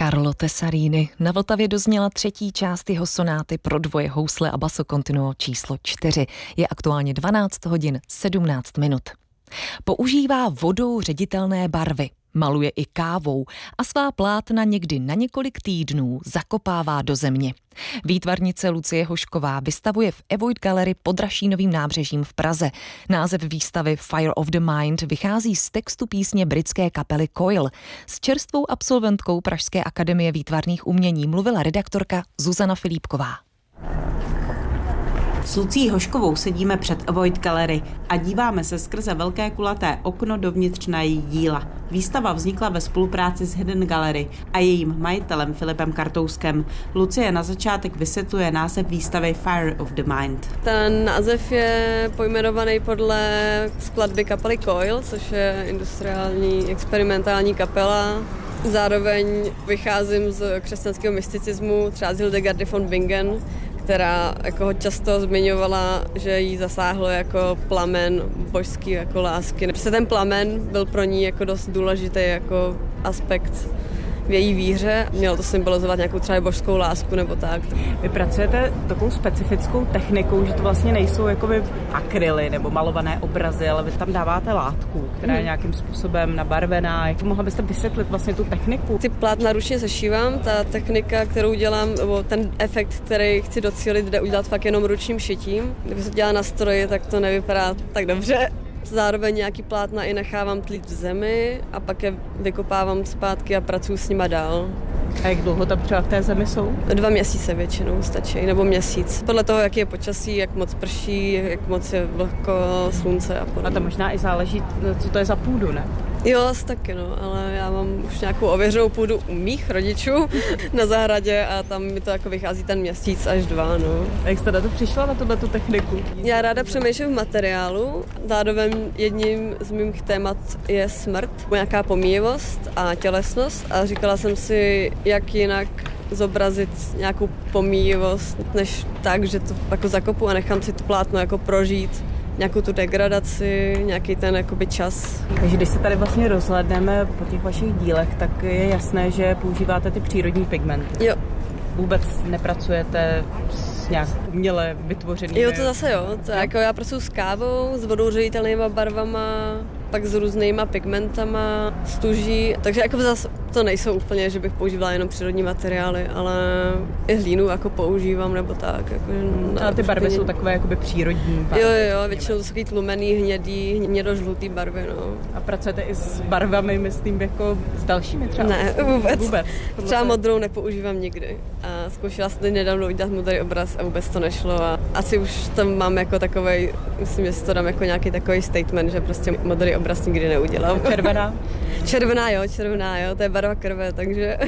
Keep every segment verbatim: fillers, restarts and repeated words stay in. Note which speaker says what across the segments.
Speaker 1: Carlo Tessarini. Na Vltavě dozněla třetí část jeho sonáty pro dvoje housle a basso continuo číslo čtyři. Je aktuálně dvanáct hodin sedmnáct minut. Používá vodou ředitelné barvy, maluje i kávou a svá plátna někdy na několik týdnů zakopává do země. Výtvarnice Lucie Hošková vystavuje v Evoid Gallery pod Rašínovým nábřežím v Praze. Název výstavy Fire of the Mind vychází z textu písně britské kapely Coil. S čerstvou absolventkou Pražské akademie výtvarných umění mluvila redaktorka Zuzana Filipková.
Speaker 2: S Lucí Hoškovou sedíme před Evoid Gallery a díváme se skrze velké kulaté okno dovnitř na její díla. Výstava vznikla ve spolupráci s Hidden Gallery a jejím majitelem Filipem Kartouskem. Lucie na začátek vysvětluje název výstavy Fire of the Mind.
Speaker 3: Ten název je pojmenovaný podle skladby kapely Coil, což je industriální experimentální kapela. Zároveň vycházím z křesťanského mysticismu, třeba z Hildegardy von Bingen, která jako ho často zmiňovala, že jí zasáhlo jako plamen božský jako lásky. Prostě ten plamen byl pro ní jako dost důležitý jako aspekt v její víře. Mělo to symbolizovat nějakou třeba božskou lásku nebo tak.
Speaker 2: Vy pracujete takovou specifickou technikou, že to vlastně nejsou jakoby akryly nebo malované obrazy, ale vy tam dáváte látku, která je nějakým způsobem nabarvená. Jak mohla byste vysvětlit vlastně tu techniku?
Speaker 3: Ty plátna ručně sešívám, ta technika, kterou dělám, nebo ten efekt, který chci docílit, jde udělat fakt jenom ručním šitím. Kdyby se dělá na stroji, tak to nevypadá tak dobře. Zároveň nějaký plátna i nechávám tlít v zemi a pak je vykopávám zpátky a pracuji s nima dál.
Speaker 2: A jak dlouho tam třeba v té zemi jsou?
Speaker 3: Dva měsíce většinou stačí, nebo měsíc. Podle toho, jaký je počasí, jak moc prší, jak moc je vlhko, slunce a podobně.
Speaker 2: A to možná i záleží, co to je za půdu, ne?
Speaker 3: Jo, asi taky, no, ale já mám už nějakou ověřenou půdu u mých rodičů na zahradě a tam mi to jako vychází ten měsíc až dva, no.
Speaker 2: A jak jste na to přišla, na tuto techniku?
Speaker 3: Já ráda přemýšlím v materiálu. Zároveň jedním z mých témat je smrt, nějaká pomíjivost a tělesnost a říkala jsem si, jak jinak zobrazit nějakou pomíjivost, než tak, že to jako zakopu a nechám si to plátno jako prožít. Nějakou tu degradaci, nějaký ten jakoby čas.
Speaker 2: Takže když se tady vlastně rozhlédneme po těch vašich dílech, tak je jasné, že používáte ty přírodní pigmenty.
Speaker 3: Jo.
Speaker 2: Vůbec nepracujete s nějak uměle vytvořenými...
Speaker 3: Jo, to zase jo. To jako já pracuji s kávou, s vodou ředitelnýma barvama, pak s různýma pigmentama, s tuží, takže jako zase to nejsou úplně, že bych používala jenom přírodní materiály, ale i hlínu jako používám nebo tak. Jako,
Speaker 2: ale ty barvy jsou takové jakoby přírodní barvy.
Speaker 3: Jo, jo, většinou to jsou tlumený, hnědý, hnědožlutý barvy, no.
Speaker 2: A pracujete i s barvami, myslím, jako s dalšími třeba?
Speaker 3: Ne, vůbec.
Speaker 2: vůbec.
Speaker 3: Třeba modrou nepoužívám nikdy. A zkoušela jsem nedávno udělat modrý obraz a vůbec to nešlo a asi už tam mám jako takovej, myslím, že si to dám jako nějaký takový statement, že prostě modrý obraz nikdy neudělám.
Speaker 2: Červená?
Speaker 3: Červená, jo, červená, jo, to je barva krve, takže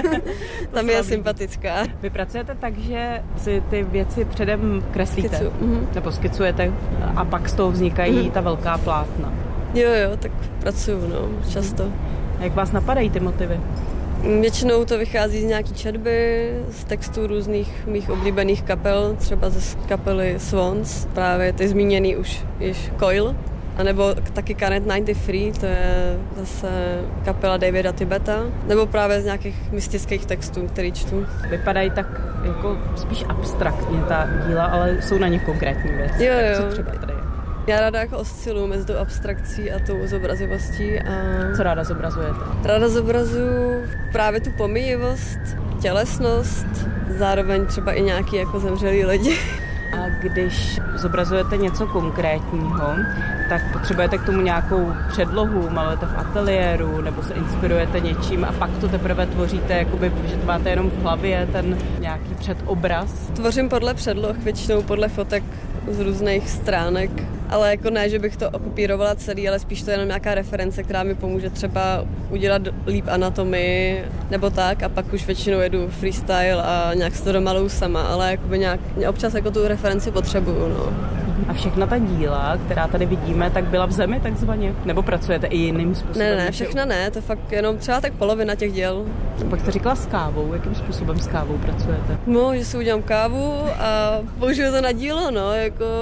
Speaker 3: tam je sympatická.
Speaker 2: Vy pracujete tak, že si ty věci předem kreslíte?
Speaker 3: Skicu. Mm-hmm.
Speaker 2: Nebo skicujete a pak z toho vznikají mm-hmm. ta velká plátna?
Speaker 3: Jo, jo, tak pracuju, no, často.
Speaker 2: A jak vás napadají ty motivy?
Speaker 3: Většinou to vychází z nějaký četby, z textů různých mých oblíbených kapel, třeba ze kapely Swans, právě ty zmíněný už již Coil, anebo taky Canet devadesát tři, to je zase kapela Davida Tibeta, nebo právě z nějakých mystických textů, který čtu.
Speaker 2: Vypadají tak jako spíš abstraktně ta díla, ale jsou na nich konkrétní věci.
Speaker 3: Jo,
Speaker 2: tak
Speaker 3: jo.
Speaker 2: co třeba tady je?
Speaker 3: Já ráda jako osciluji mezi tou abstrakcí a tou zobrazivostí. A
Speaker 2: co ráda zobrazujete?
Speaker 3: Ráda zobrazuju právě tu pomíjivost, tělesnost, zároveň třeba i nějaký jako zemřelý lidi.
Speaker 2: A když zobrazujete něco konkrétního, tak potřebujete k tomu nějakou předlohu, malujete v ateliéru, nebo se inspirujete něčím a pak to teprve tvoříte, jakoby, že to máte jenom v hlavě, ten nějaký předobraz?
Speaker 3: Tvořím podle předloh, většinou podle fotek z různých stránek, ale jako ne, že bych to okupírovala celý, ale spíš to je jenom nějaká reference, která mi pomůže třeba udělat líp anatomii nebo tak a pak už většinou jedu freestyle a nějak si to domaluju sama, ale jakoby nějak, občas jako tu referenci potřebuju, no.
Speaker 2: A všechna ta díla, která tady vidíme, tak byla v zemi takzvaně? Nebo pracujete i jiným způsobem?
Speaker 3: Ne, ne, všechna ne, to fakt jenom třeba tak polovina těch děl.
Speaker 2: A pak jste říkala s kávou, jakým způsobem s kávou pracujete?
Speaker 3: No, že si udělám kávu a použiju to na dílo, no, jako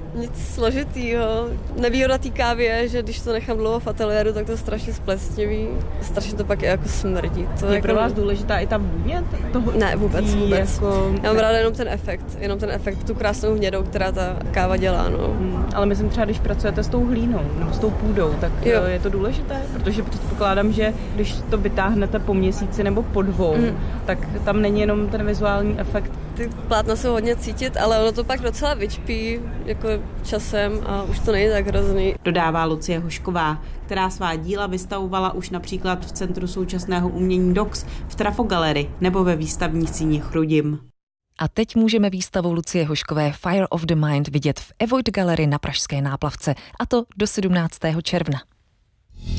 Speaker 3: Nic složitýho. Nevýhoda té kávy je, že když to nechám dlouho v ateliéru, tak to strašně splesniví. Strašně to pak je jako smrdí. To
Speaker 2: je
Speaker 3: jako...
Speaker 2: pro vás důležitá i ta vůně toho?
Speaker 3: Ne, vůbec, vůbec.
Speaker 2: Jako...
Speaker 3: Já mám ráda jenom ten efekt, jenom ten efekt, tu krásnou hnědou, která ta káva dělá, no.
Speaker 2: Hmm, ale myslím třeba, když pracujete s tou hlínou nebo s tou půdou, tak jo. Je to důležité? Protože předpokládám, že když to vytáhnete po měsíci nebo po dvou, mm. tak tam není jenom ten vizuální efekt.
Speaker 3: Ty plátna jsou hodně cítit, ale ono to pak docela vyčpí jako časem a už to není tak hrozný.
Speaker 2: Dodává Lucie Hošková, která svá díla vystavovala už například v Centru současného umění D O X, v Trafo Gallery nebo ve výstavní síni Chrudim.
Speaker 1: A teď můžeme výstavu Lucie Hoškové Fire of the Mind vidět v Evoid Gallery na Pražské Náplavce, a to do sedmnáctého června.